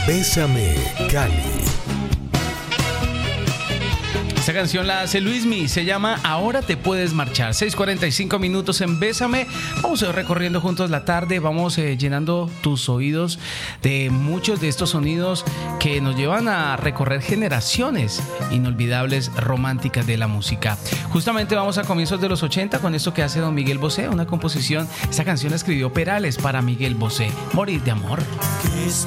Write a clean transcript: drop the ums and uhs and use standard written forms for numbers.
Bésame, Cali. Esta canción la hace Luismi, se llama Ahora te puedes marchar. 6:45 minutos en Bésame. Vamos a ir recorriendo juntos la tarde, vamos llenando tus oídos de muchos de estos sonidos que nos llevan a recorrer generaciones inolvidables, románticas de la música. Justamente vamos a comienzos de los 80 con esto que hace don Miguel Bosé, una composición. Esta canción la escribió Perales para Miguel Bosé, Morir de amor.